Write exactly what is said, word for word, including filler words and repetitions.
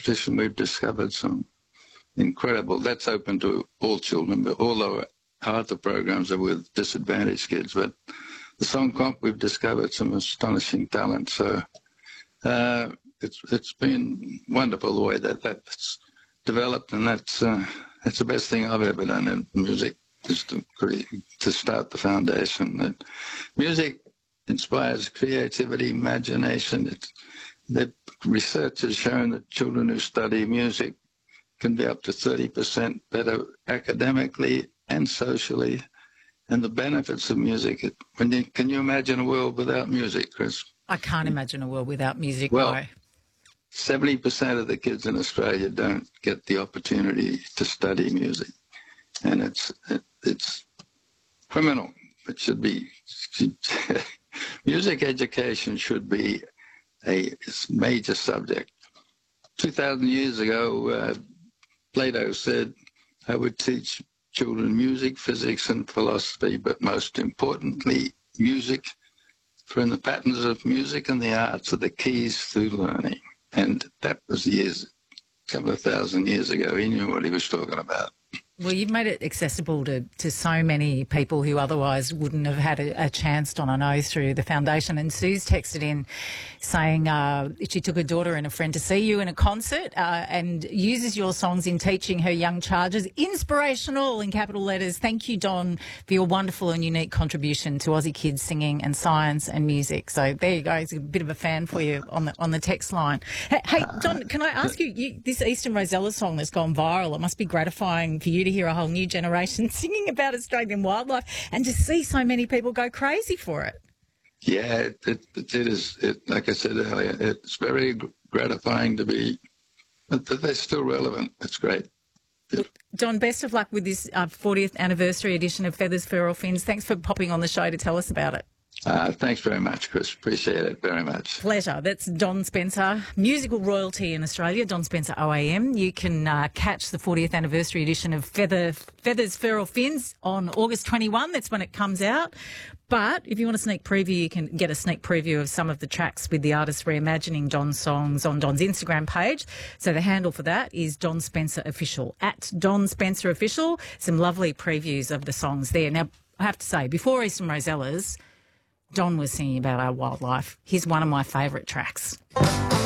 competition, we've discovered some incredible, that's open to all children, but all our half the programs are with disadvantaged kids. But the song comp, we've discovered some astonishing talent. So uh, it's it's been wonderful the way that that's developed, and that's uh, that's the best thing I've ever done in music, is to create, to start the foundation. And music inspires creativity, imagination. It's, the research has shown that children who study music can be up to thirty percent better academically and socially. And the benefits of music, it, when you, can you imagine a world without music, Chris? I can't imagine a world without music. Well, no. seventy percent of the kids in Australia don't get the opportunity to study music. And it's it, it's criminal. It should be, music education should be a major subject. two thousand years ago, uh, Plato said, I would teach children music, physics, and philosophy, but most importantly, music. For in the patterns of music and the arts are the keys through learning. And that was years, a couple of thousand years ago. He knew what he was talking about. Well, you've made it accessible to, to so many people who otherwise wouldn't have had a, a chance, Don, I know, through the foundation. And Sue's texted in saying uh, she took her daughter and a friend to see you in a concert uh, and uses your songs in teaching her young charges. Inspirational, in capital letters. Thank you, Don, for your wonderful and unique contribution to Aussie kids singing and science and music. So there you go. It's a bit of a fan for you on the on the text line. Hey, hey Don, can I ask you, you, this Eastern Rosella song that's gone viral, it must be gratifying for you to hear a whole new generation singing about Australian wildlife and to see so many people go crazy for it. Yeah, it, it, it is. It, like I said earlier, it's very gratifying to be, but they're still relevant. It's great. Look, Don, best of luck with this uh, fortieth anniversary edition of Feathers, Fur or Fins. Thanks for popping on the show to tell us about it. Uh, thanks very much, Chris. Appreciate it very much. Pleasure. That's Don Spencer, musical royalty in Australia, Don Spencer O A M. You can uh, catch the fortieth anniversary edition of Feather, Feathers, Fur or Fins on August twenty-first. That's when it comes out. But if you want a sneak preview, you can get a sneak preview of some of the tracks with the artists reimagining Don's songs on Don's Instagram page. So the handle for that is Don Spencer Official, at Don Spencer Official. Some lovely previews of the songs there. Now, I have to say, before Eastern Rosellas, Don was singing about our wildlife. Here's one of my favourite tracks.